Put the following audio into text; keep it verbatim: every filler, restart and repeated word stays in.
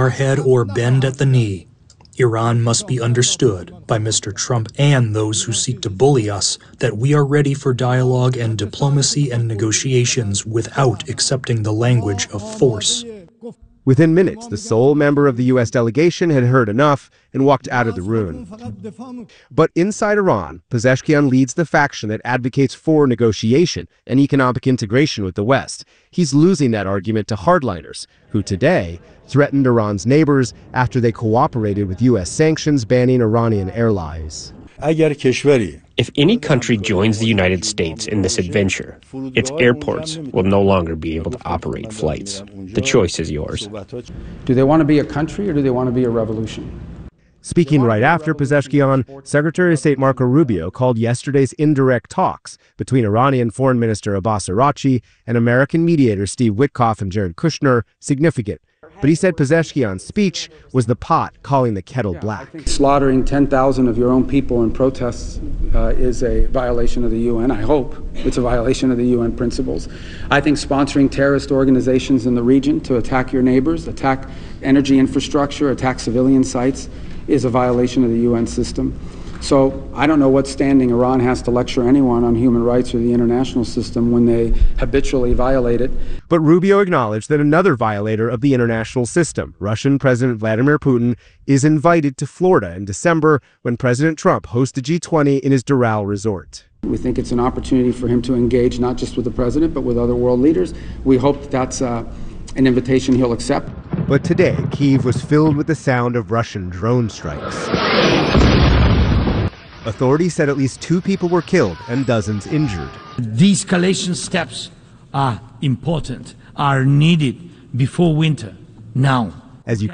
our head or bend at the knee. Iran must be understood by Mister Trump and those who seek to bully us that we are ready for dialogue and diplomacy and negotiations without accepting the language of force. Within minutes, the sole member of the U S delegation had heard enough and walked out of the room. But inside Iran, Pezeshkian leads the faction that advocates for negotiation and economic integration with the West. He's losing that argument to hardliners, who today threatened Iran's neighbors after they cooperated with U S sanctions banning Iranian airlines. If any country joins the United States in this adventure, its airports will no longer be able to operate flights. The choice is yours. Do they want to be a country or do they want to be a revolution? Speaking right after Pezeshkian, Secretary of State Marco Rubio called yesterday's indirect talks between Iranian Foreign Minister Abbas Araghchi and American mediator Steve Witkoff and Jared Kushner significant. But he said Pezeshkian's speech was the pot calling the kettle black. Slaughtering ten thousand of your own people in protests uh, is a violation of the U N. I hope it's a violation of the U N principles. I think sponsoring terrorist organizations in the region to attack your neighbors, attack energy infrastructure, attack civilian sites is a violation of the U N system. So I don't know what standing Iran has to lecture anyone on human rights or the international system when they habitually violate it. But Rubio acknowledged that another violator of the international system, Russian President Vladimir Putin, is invited to Florida in December when President Trump hosts the G twenty in his Doral resort. We think it's an opportunity for him to engage not just with the president, but with other world leaders. We hope that that's uh, an invitation he'll accept. But today, Kyiv was filled with the sound of Russian drone strikes. Authorities said at least two people were killed and dozens injured. De-escalation steps are important, are needed before winter, now. As